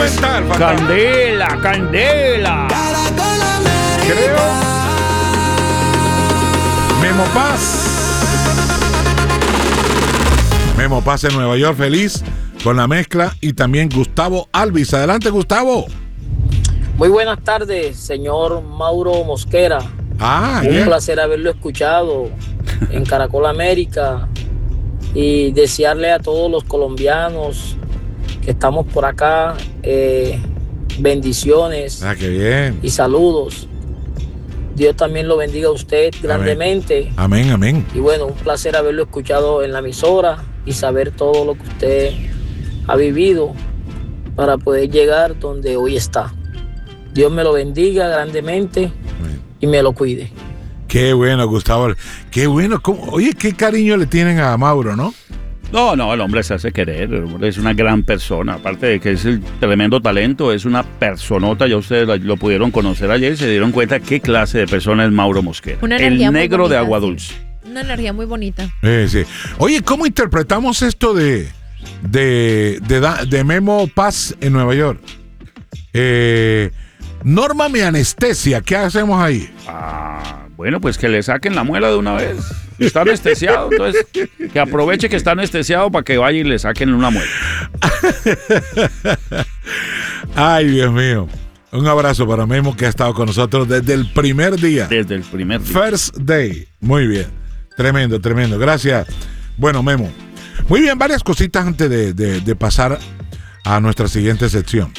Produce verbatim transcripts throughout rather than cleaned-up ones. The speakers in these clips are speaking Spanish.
está el fantasma? Candela, candela. Creo. Memo Paz. Memo Paz en Nueva York, feliz con la mezcla. Y también Gustavo Alvis. Adelante, Gustavo. Muy buenas tardes, señor Mauro Mosquera. Ah, Un bien. placer haberlo escuchado en Caracol América y desearle a todos los colombianos que estamos por acá eh, bendiciones Ah, qué bien. y saludos. Dios también lo bendiga a usted grandemente. Amén, amén. Y bueno, un placer haberlo escuchado en la emisora y saber todo lo que usted ha vivido para poder llegar donde hoy está. Dios me lo bendiga grandemente Amén. y me lo cuide. Qué bueno, Gustavo. Qué bueno. ¿Cómo? Oye, qué cariño le tienen a Mauro, ¿no? No, no, el hombre se hace querer, el hombre es una gran persona, aparte de que es el tremendo talento, es una personota, ya ustedes lo, lo pudieron conocer ayer y se dieron cuenta qué clase de persona es Mauro Mosquera. Una El energía muy negro de bonita, agua sí. dulce. Una energía muy bonita. Eh, sí. Oye, ¿cómo interpretamos esto de, de, de, da- de Memo Paz en Nueva York? Eh, Norma me anestesia, ¿qué hacemos ahí? Ah, bueno, pues que le saquen la muela de una vez. Está anestesiado, entonces que aproveche que está anestesiado para que vaya y le saquen una muela. Ay, Dios mío. Un abrazo para Memo que ha estado con nosotros desde el primer día. Desde el primer día. First day. Muy bien. Tremendo, tremendo. Gracias. Bueno, Memo. Muy bien, varias cositas antes de, de, de pasar a nuestra siguiente sección.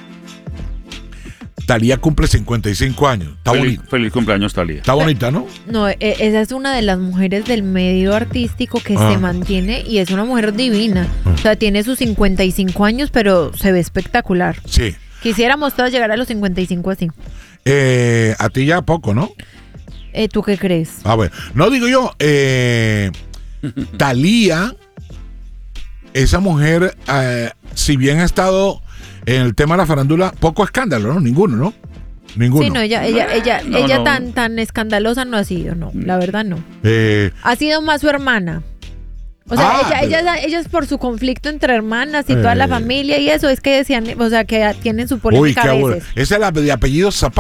Talía cumple cincuenta y cinco años. Está Feliz, bonita. feliz cumpleaños, Talía. Está bonita, ¿no? No, e- esa es una de las mujeres del medio artístico que Ah. se mantiene y es una mujer divina. O sea, tiene sus cincuenta y cinco años, pero se ve espectacular. Sí. Quisiéramos todos llegar a los cincuenta y cinco así. Eh, a ti ya poco, ¿no? Eh, ¿Tú qué crees? A ver, no digo yo, eh, Talía, esa mujer, eh, si bien ha estado en el tema de la farándula, poco escándalo, ¿no? Ninguno, ¿no? Ninguno. Sí, no, ella, ella, ella, No, ella no. tan, tan escandalosa no ha sido, no, la verdad no. Eh, Ha sido más su hermana. O sea, Ah, ella, pero- ella, ella es por su conflicto entre hermanas y toda Eh. la familia y eso, es que decían, o sea, que tienen su uy, polémica qué a aburrido. veces. Esa es la de apellido Zapata.